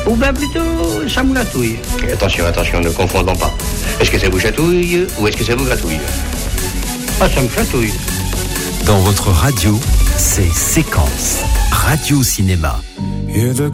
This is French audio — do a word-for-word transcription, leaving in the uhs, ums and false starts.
Ou bien plutôt, ça me gratouille. Attention, attention, ne confondons pas. Est-ce que ça vous chatouille ou est-ce que ça vous gratouille? Ah, ça me chatouille. Dans votre radio, c'est Séquence Radio Cinéma. Hear the